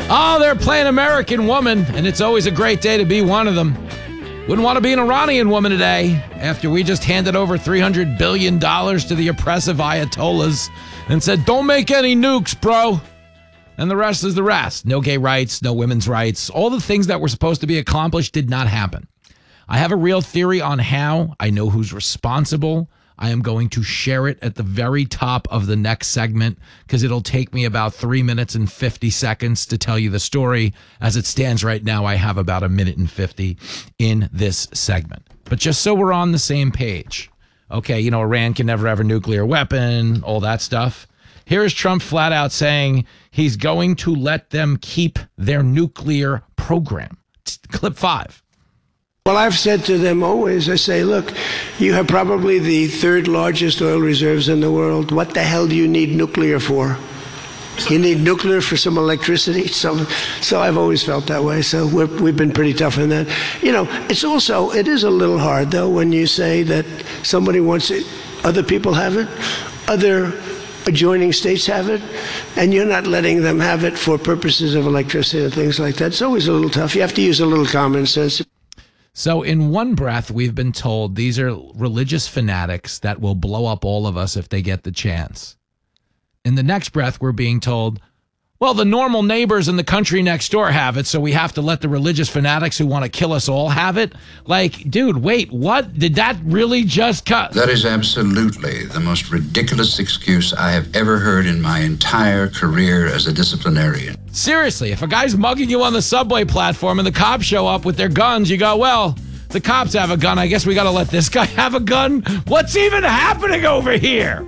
Oh, they're playing American Woman, and it's always a great day to be one of them. Wouldn't want to be an Iranian woman today after we just handed over $300 billion to the oppressive Ayatollahs and said, don't make any nukes, bro. And the rest is the rest. No gay rights, no women's rights. All the things that were supposed to be accomplished did not happen. I have a real theory on how. I know who's responsible. I am going to share it at the very top of the next segment because it'll take me about 3 minutes and 50 seconds to tell you the story. As it stands right now, I have about 1 minute and 50 in this segment. But just so we're on the same page. Okay, you know, Iran can never have a nuclear weapon, all that stuff. Here's Trump flat out saying he's going to let them keep their nuclear program. Clip 5. Well, I've said to them always, I say, look, you have probably the third largest oil reserves in the world. What the hell do you need nuclear for? You need nuclear for some electricity. So I've always felt that way. So we've been pretty tough on that. You know, it is a little hard, though, when you say that somebody wants it, other people have it, other adjoining states have it, and you're not letting them have it for purposes of electricity and things like that. It's always a little tough. You have to use a little common sense. So in one breath, we've been told these are religious fanatics that will blow up all of us if they get the chance. In the next breath, we're being told, well, the normal neighbors in the country next door have it, so we have to let the religious fanatics who want to kill us all have it. Like, dude, wait, what? Did that really just cut? That is absolutely the most ridiculous excuse I have ever heard in my entire career as a disciplinarian. Seriously, if a guy's mugging you on the subway platform and the cops show up with their guns, you go, well, the cops have a gun. I guess we got to let this guy have a gun. What's even happening over here?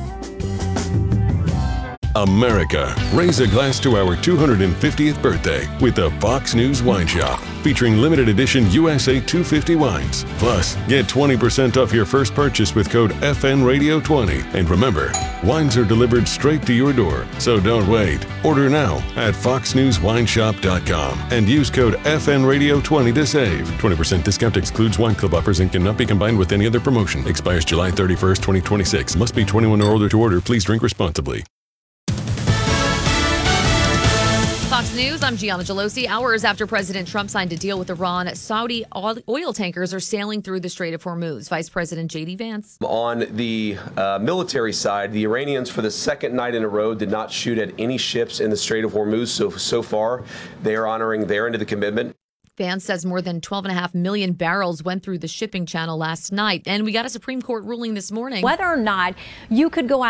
America, raise a glass to our 250th birthday with the Fox News Wine Shop, featuring limited edition USA 250 wines. Plus, get 20% off your first purchase with code FNRadio20. And remember, wines are delivered straight to your door, so don't wait. Order now at foxnewswineshop.com and use code FNRadio20 to save. 20% discount excludes wine club offers and cannot be combined with any other promotion. Expires July 31st, 2026. Must be 21 or older to order. Please drink responsibly. Fox News, I'm Gianna Gelosi. Hours after President Trump signed a deal with Iran, Saudi oil tankers are sailing through the Strait of Hormuz. Vice President J.D. Vance. On the military side, the Iranians, for the second night in a row, did not shoot at any ships in the Strait of Hormuz. So far, they are honoring their end of the commitment. Vance says more than 12.5 million barrels went through the shipping channel last night. And we got a Supreme Court ruling this morning. Whether or not you could go out